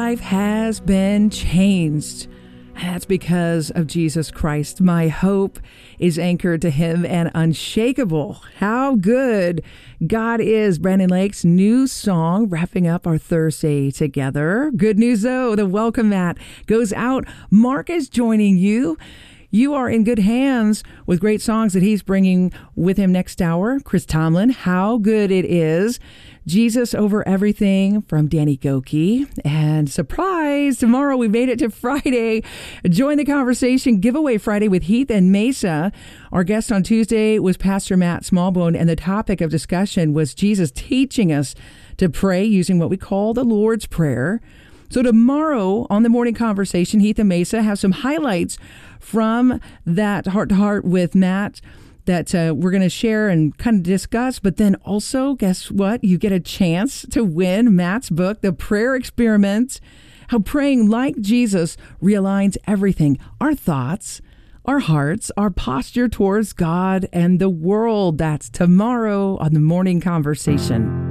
life has been changed. And that's because of Jesus Christ. My hope is anchored to him and unshakable. How good God is. Brandon Lake's new song, wrapping up our Thursday together. Good news, though. The welcome mat goes out. Mark is joining you. You are in good hands with great songs that he's bringing with him next hour. Chris Tomlin, How Good It Is. Jesus Over Everything from Danny Gokey. And surprise, tomorrow we made it to Friday. Join the conversation giveaway Friday with Heath and Mesa. Our guest on Tuesday was Pastor Matt Smallbone, and the topic of discussion was Jesus teaching us to pray using what we call the Lord's Prayer. So tomorrow on the morning conversation, Heath and Mesa have some highlights from that heart-to-heart with Matt that we're going to share and kind of discuss. But then also, guess what? You get a chance to win Matt's book, The Prayer Experiment, how praying like Jesus realigns everything, our thoughts, our hearts, our posture towards God and the world. That's tomorrow on the morning conversation.